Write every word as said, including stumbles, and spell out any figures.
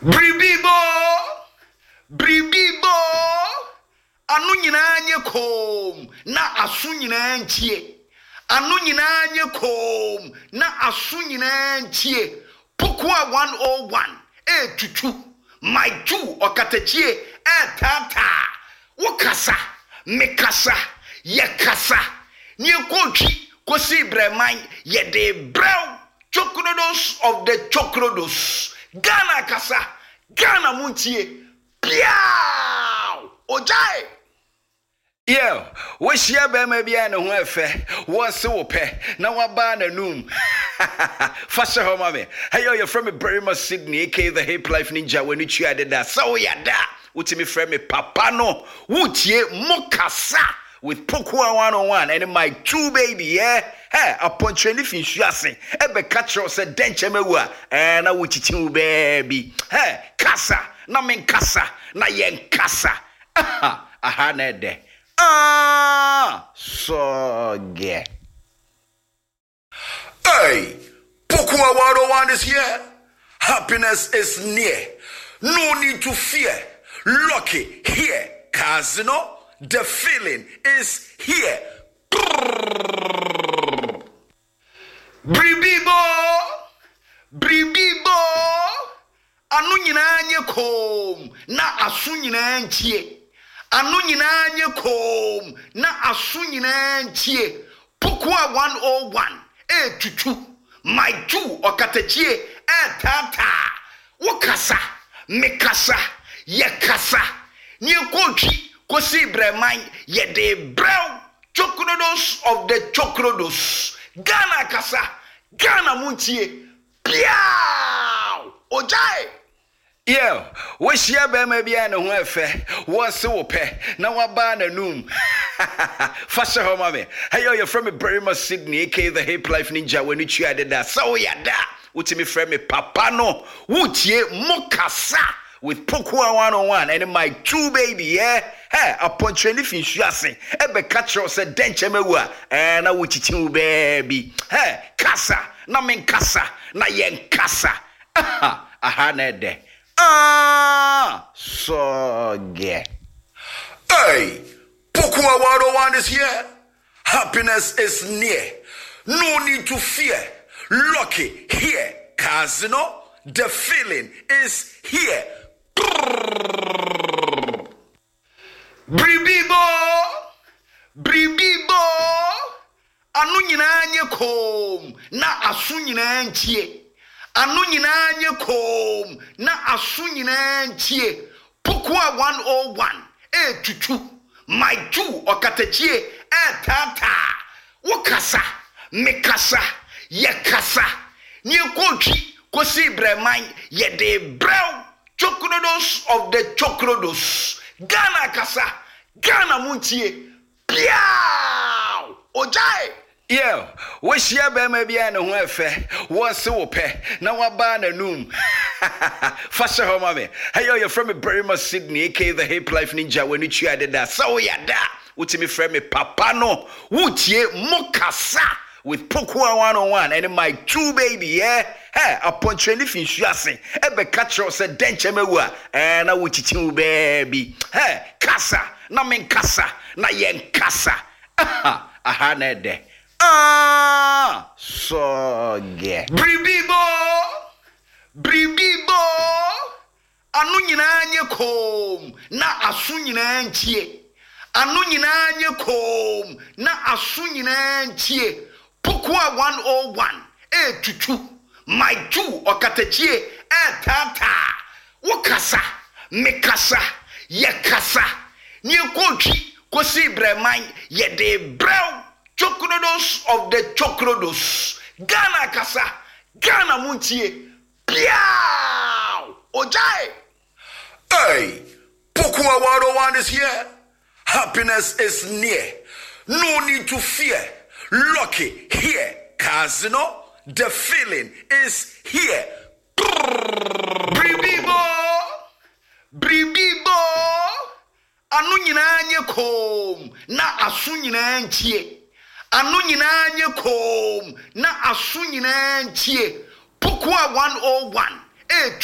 Bribibo, Bribibo, anu nyina nye kom na asu nyina ntie. Anu nyina nye kom na asu nyina ntie. Pokua one oh one, e tutu, my two okatachie, e tata. Wakasa, mekasa, yakasa. Nye kochi, kosi breman, ye de brown chocrodos of the chocrodos. Ghana kasa, Ghana muntie, piao, ojai. Yo, wish ya be maybe I know where fair was so pay. Now I ban a noom. Fasha home, mommy. Hey, you're from Berrima, Sydney, aka the Hip Life Ninja when you tried that. So, yeah, that. Would me friend me papa no, would ye mokasa with Pokua one oh one and my two baby, yeah? Hey, upon training fish yassing, ebe catch us a denture mewa, and I would you baby. Hey, Casa, na men Casa, na yen Casa. Aha, aha, nede. Ah, so get. Hey, Pokua one oh one is here. Happiness is near. No need to fear. Lucky here. Casino, the feeling is here. Bribibo, Bribibo, anu nyina nye kom na asu nyina ntie. Anu nyina nye kom na asu nyina ntie. Pokua one oh one, e tutu, my two okatachie, e tata. Wakasa, mekasa, yakasa. Nye kochi, kosi breman, ye de brown chocrodos of the chocrodos. Ghana kasa, Ghana muntie, piao, ojai. Yo, wish ya be maybe I know where fair was so pay. Now I ban a noom. Fasha home, mommy. Hey, you're from Berrima, Sydney, aka the Hip Life Ninja when you tried that. So, yeah, that. Would me friend me papa no, would ye mokasa with Pokua one oh one and my two baby, yeah? Hey, upon training fish yassing, ebe catch us a denture mewa, and I would you baby. Hey, Casa, na men Casa, na yen Casa. Aha, aha, nede. Ah, so get. Hey, Pokua one oh one is here. Happiness is near. No need to fear. Lucky here. Casino, the feeling is here. Bribibo, Bribibo, anu nyina nye kom na asu nyina ntie. Anu nyina nye kom na asu nyina ntie. Pokua one oh one, e tutu, my two okatachie, e tata. Wakasa, mekasa, yakasa. Nye kochi, kosi breman, ye de brown chocrodos of the chocrodos. Ghana kasa, Ghana muntie, piao, ojai. Yo, wish ya be maybe I know where fair was so pay. Now I ban a noom. Fasha home, mommy. Hey, you're from Berrima, Sydney, aka the Hip Life Ninja when you tried that. So, yeah, that. Would me friend me papa no, would ye mokasa with Pokua one oh one and my two baby, yeah? Hey, upon training fish yassing, ebe catch us a denture mewa, and I would you baby. Hey, Casa, na men Casa, na yen Casa. Aha, aha, nede. Ah, so get. Bribibo, Bribibo, anu nyina nye kom na asu nyina ntie. Anu nyina nye kom na asu nyina ntie. Pokua one oh one, e tutu, my two okatachie, e tata. Wakasa, mekasa, yakasa. Nye kochi, kosi breman, ye de brown chocrodos of the chocrodos. Ghana kasa, Ghana muntie, piao, ojai. Hey, Pokua one oh one is here. Happiness is near. No need to fear. Lucky here. Casino, the feeling is here. Bribibo, Bribibo, anu nyina nye kom na asu nyina ntie. Anu nyina nye kom na asu nyina ntie. Pokua one oh one, e